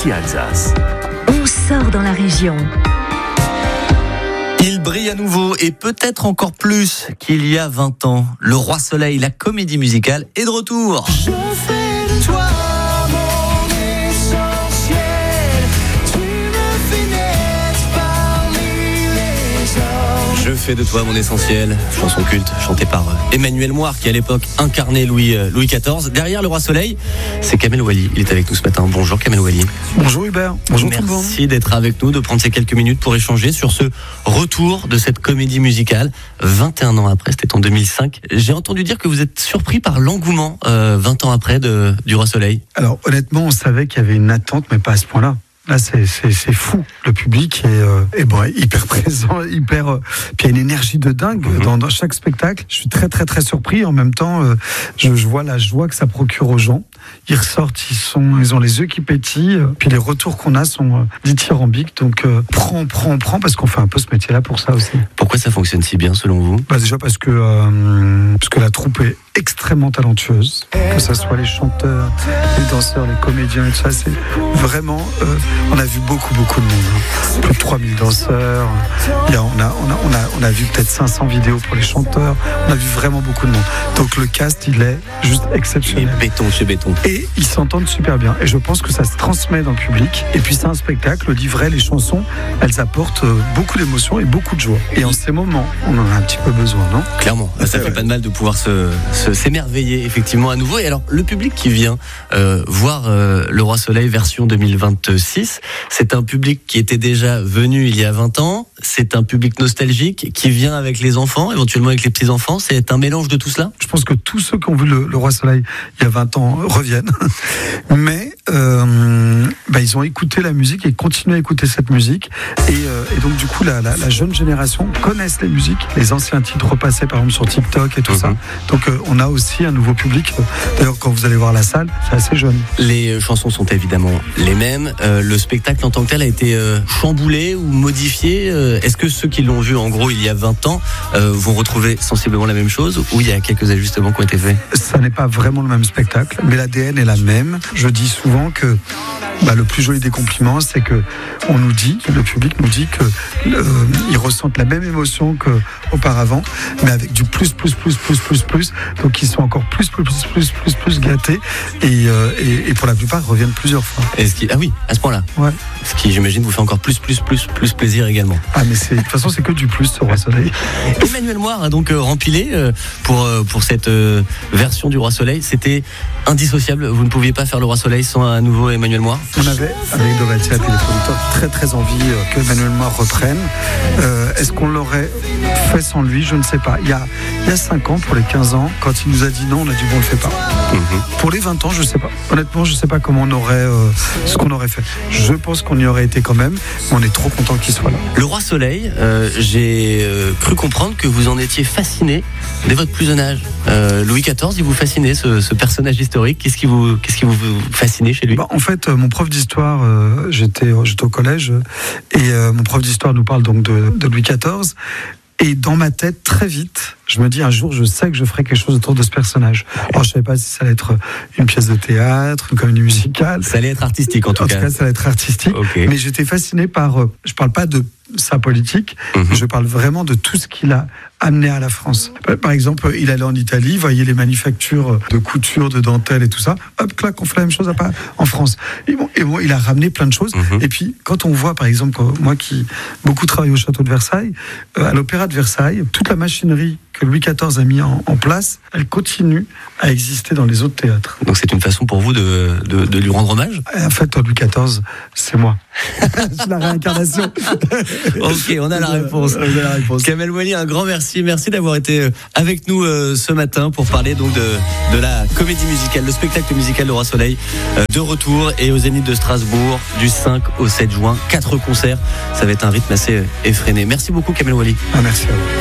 RCI Alsace. On sort dans la région. Il brille à nouveau et peut-être encore plus qu'il y a 20 ans. Le Roi Soleil, la comédie musicale, est de retour. Je fais de toi mon essentiel. Tu me fais naître parmi les anges. Je fais de toi mon essentiel, chanson culte chantée par Emmanuel Moir qui à l'époque incarnait Louis XIV. Derrière le Roi Soleil, c'est Kamel Ouali. Il est avec nous ce matin. Bonjour Kamel Ouali. Bonjour Hubert, bonjour tout le monde. Merci d'être avec nous, de prendre ces quelques minutes pour échanger sur ce retour de cette comédie musicale. 21 ans après, c'était en 2005. J'ai entendu dire que vous êtes surpris par l'engouement 20 ans après du Roi Soleil. Alors honnêtement, on savait qu'il y avait une attente, mais pas à ce point-là. Là, c'est fou. Le public est bon, hyper présent, puis il y a une énergie de dingue dans chaque spectacle. Je suis très, très, très surpris. En même temps, je vois la joie que ça procure aux gens. Ils ressortent, ils ont les yeux qui pétillent. Puis les retours qu'on a sont dithyrambiques. Donc, prends, parce qu'on fait un peu ce métier-là pour ça aussi. Pourquoi ça fonctionne si bien, selon vous ? Déjà parce que la troupe est extrêmement talentueuse. Que ce soit les chanteurs, les danseurs, les comédiens et tout ça, c'est vraiment... on a vu beaucoup de monde. Plus de 3000 danseurs. On a vu peut-être 500 vidéos pour les chanteurs. On a vu vraiment beaucoup de monde. Donc le cast, il est juste exceptionnel. Et béton chez béton. Et ils s'entendent super bien. Et je pense que ça se transmet dans le public. Et puis c'est un spectacle, le livret, les chansons, elles apportent beaucoup d'émotions et beaucoup de joie. Et en ces moments, on en a un petit peu besoin, non ? Clairement. Ça fait pas de mal de pouvoir s'émerveiller effectivement à nouveau. Et alors, le public qui vient voir Le Roi Soleil version 2026, c'est un public qui était déjà venu il y a 20 ans. C'est un public nostalgique qui vient avec les enfants, éventuellement avec les petits-enfants. C'est un mélange de tout cela ? Je pense que tous ceux qui ont vu le Roi Soleil il y a 20 ans reviennent. Mais ils ont écouté la musique et continuent à écouter cette musique. Et donc, du coup, la jeune génération connaissent les musiques. Les anciens titres repassés, par exemple, sur TikTok et tout ça. Donc, on a aussi un nouveau public. D'ailleurs, quand vous allez voir la salle, c'est assez jeune. Les chansons sont évidemment les mêmes. Le spectacle en tant que tel a été chamboulé ou modifié. Est-ce que ceux qui l'ont vu en gros il y a 20 ans vont retrouver sensiblement la même chose ou il y a quelques ajustements qui ont été faits ? Ça n'est pas vraiment le même spectacle, mais l'ADN est la même. Je dis souvent que le plus joli des compliments, c'est que le public nous dit que ils ressentent la même émotion qu'auparavant, mais avec du plus. Donc ils sont encore plus gâtés et pour la plupart reviennent plusieurs fois. Ah oui, à ce point-là. Ouais. Ce qui, j'imagine, vous fait encore plus plaisir également. Ah mais de toute façon c'est que du plus ce Roi Soleil. Emmanuel Moir a donc rempilé pour cette version du Roi Soleil. C'était indissociable. Vous ne pouviez pas faire le Roi Soleil sans à nouveau Emmanuel Moir. On avait avec Dovatia et les producteurs très envie que Emmanuel Moir reprenne. Est-ce qu'on l'aurait fait sans lui ? Je ne sais pas. Il y a 5 ans, pour les 15 ans, quand il nous a dit non, on a dit bon, on le fait pas. Pour les 20 ans, je sais pas. Honnêtement, je sais pas comment on aurait ce qu'on aurait fait. Je pense qu'on y aurait été quand même, mais on est trop content qu'il soit là. Le Roi Soleil, j'ai cru comprendre que vous en étiez fasciné dès votre plus jeune âge. Louis XIV, il vous fascinait ce personnage historique. Qu'est-ce qui vous fascinait chez lui ? En fait, mon prof d'histoire, j'étais au collège et mon prof d'histoire nous parle donc de Louis XIV. Et dans ma tête, très vite, je me dis un jour, je sais que je ferai quelque chose autour de ce personnage. Alors, je ne savais pas si ça allait être une pièce de théâtre, une comédie musicale. Ça allait être artistique, en tout cas. En tout cas, ça allait être artistique. Okay. Mais j'étais fasciné par... je ne parle pas de sa politique, je parle vraiment de tout ce qu'il a amené à la France. Par exemple, il allait en Italie, voyait les manufactures de couture, de dentelle et tout ça. Hop, clac, on fait la même chose en France. Et bon, il a ramené plein de choses. Et puis, quand on voit, par exemple, moi qui beaucoup travaille au château de Versailles, à l'Opéra de Versailles, toute la machinerie que Louis XIV a mis en place, elle continue à exister dans les autres théâtres. Donc c'est une façon pour vous de lui rendre hommage ? En fait, Louis XIV, c'est moi. C'est la réincarnation. Ok, on a la réponse. Kamel Ouali, un grand merci. Merci d'avoir été avec nous ce matin pour parler donc de la comédie musicale, le spectacle musical Le Roi Soleil, de retour et au Zénith de Strasbourg du 5 au 7 juin. 4 concerts. Ça va être un rythme assez effréné. Merci beaucoup Kamel Ouali. Merci à vous.